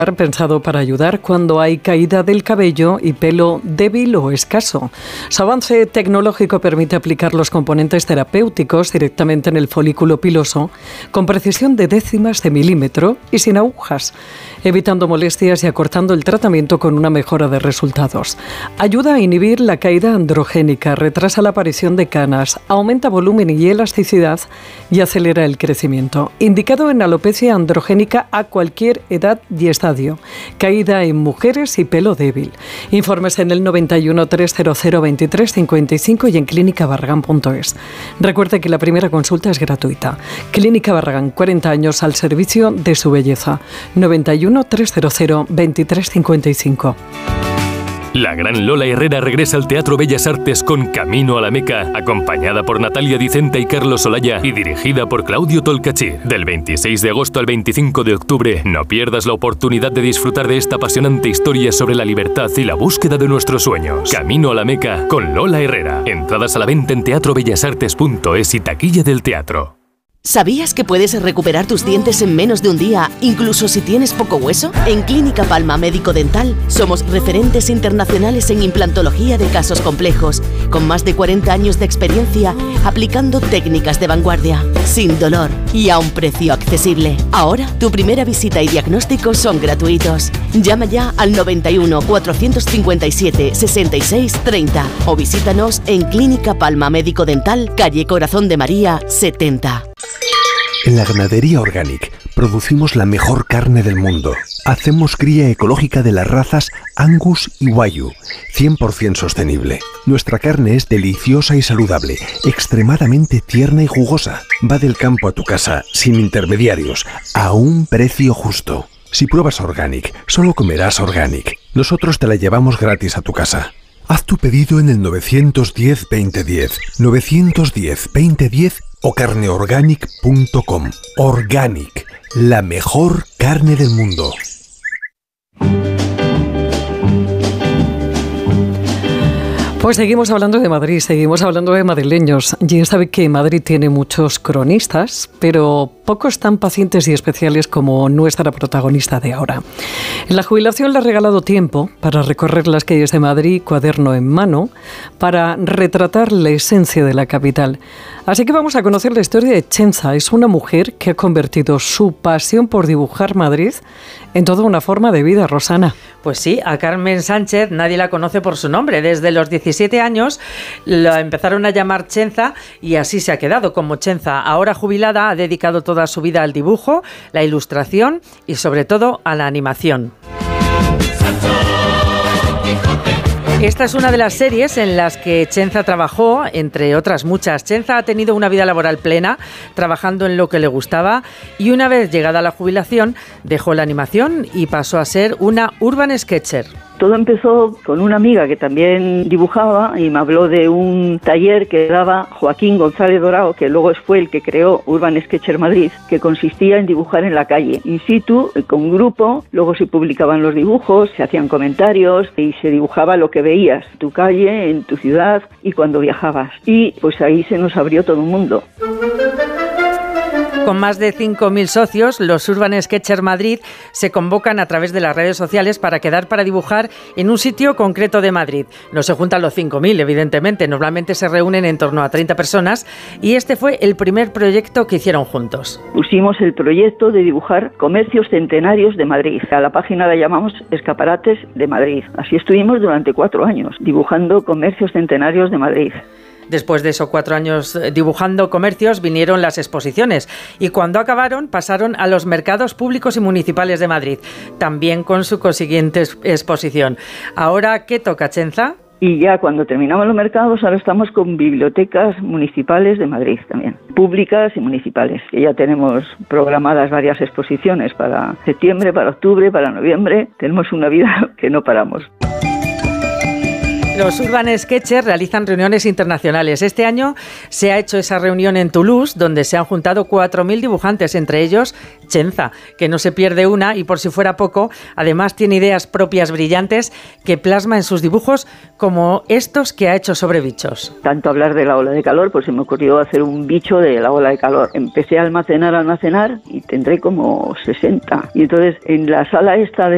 pensado para ayudar cuando hay caída del cabello y pelo débil o escaso. Su avance tecnológico permite aplicar los componentes terapéuticos directamente en el folículo piloso con precisión de décimas de milímetro y sin agujas, evitando molestias y acortando el tratamiento con una mejora de resultados. Ayuda a inhibir la caída androgénica, retrasa la aparición de canas, aumenta volumen y elasticidad y acelera el crecimiento. Indicado en alopecia androgénica a cualquier edad y estadio. Caída en mujeres y pelo débil. Informes en el 91 300 23 55 y en clínicabarragán.es. Recuerde que la primera consulta es gratuita. Clínica Barragán, 40 años al servicio de su belleza. 91 300 23 55. La gran Lola Herrera regresa al Teatro Bellas Artes con Camino a la Meca, acompañada por Natalia Dicenta y Carlos Olaya y dirigida por Claudio Tolcachir. Del 26 de agosto al 25 de octubre, no pierdas la oportunidad de disfrutar de esta apasionante historia sobre la libertad y la búsqueda de nuestros sueños. Camino a la Meca con Lola Herrera. Entradas a la venta en teatrobellasartes.es y taquilla del teatro. ¿Sabías que puedes recuperar tus dientes en menos de un día, incluso si tienes poco hueso? En Clínica Palma Médico Dental somos referentes internacionales en implantología de casos complejos, con más de 40 años de experiencia aplicando técnicas de vanguardia, sin dolor y a un precio accesible. Ahora, tu primera visita y diagnóstico son gratuitos. Llama ya al 91 457 66 30 o visítanos en Clínica Palma Médico Dental, calle Corazón de María 70. En la Ganadería Organic producimos la mejor carne del mundo. Hacemos cría ecológica de las razas Angus y Wagyu, 100% sostenible. Nuestra carne es deliciosa y saludable, extremadamente tierna y jugosa. Va del campo a tu casa, sin intermediarios, a un precio justo. Si pruebas Organic, solo comerás Organic. Nosotros te la llevamos gratis a tu casa. Haz tu pedido en el 910-2010, 910-2010 o carneorganic.com. Organic, la mejor carne del mundo. Pues seguimos hablando de Madrid, seguimos hablando de madrileños. Ya sabe que Madrid tiene muchos cronistas, pero pocos tan pacientes y especiales como nuestra protagonista de ahora. En la jubilación le ha regalado tiempo para recorrer las calles de Madrid, cuaderno en mano, para retratar la esencia de la capital. Así que vamos a conocer la historia de Chenza. Es una mujer que ha convertido su pasión por dibujar Madrid en toda una forma de vida, Rosana. Pues sí, a Carmen Sánchez nadie la conoce por su nombre. Desde los 17 años la empezaron a llamar Chenza y así se ha quedado como Chenza. Ahora jubilada, ha dedicado toda su vida al dibujo, la ilustración y sobre todo a la animación. Esta es una de las series en las que Chenza trabajó, entre otras muchas. Chenza ha tenido una vida laboral plena, trabajando en lo que le gustaba, y una vez llegada a la jubilación, dejó la animación y pasó a ser una urban sketcher. Todo empezó con una amiga que también dibujaba y me habló de un taller que daba Joaquín González Dorao, que luego fue el que creó Urban Sketcher Madrid, que consistía en dibujar en la calle, in situ, con grupo. Luego se publicaban los dibujos, se hacían comentarios y se dibujaba lo que veías en tu calle, en tu ciudad y cuando viajabas. Y pues ahí se nos abrió todo un mundo. Con más de 5.000 socios, los Urban Sketcher Madrid se convocan a través de las redes sociales para quedar para dibujar en un sitio concreto de Madrid. No se juntan los 5.000, evidentemente. Normalmente se reúnen en torno a 30 personas y este fue el primer proyecto que hicieron juntos. Pusimos el proyecto de dibujar comercios centenarios de Madrid. A la página la llamamos Escaparates de Madrid. Así estuvimos durante 4 años, dibujando comercios centenarios de Madrid. Después de esos 4 años dibujando comercios, vinieron las exposiciones y cuando acabaron pasaron a los mercados públicos y municipales de Madrid, también con su consiguiente exposición. Ahora, ¿qué toca, Chenza? Y ya cuando terminamos los mercados, ahora estamos con bibliotecas municipales de Madrid también, públicas y municipales, que ya tenemos programadas varias exposiciones para septiembre, para octubre, para noviembre. Tenemos una vida que no paramos. Los Urban Sketchers realizan reuniones internacionales. Este año se ha hecho esa reunión en Toulouse, donde se han juntado 4.000 dibujantes, entre ellos Chenza, que no se pierde una y por si fuera poco, además tiene ideas propias brillantes que plasma en sus dibujos, como estos que ha hecho sobre bichos. Tanto hablar de la ola de calor, pues se me ocurrió hacer un bicho de la ola de calor. Empecé a almacenar y tendré como 60. Y entonces en la sala esta de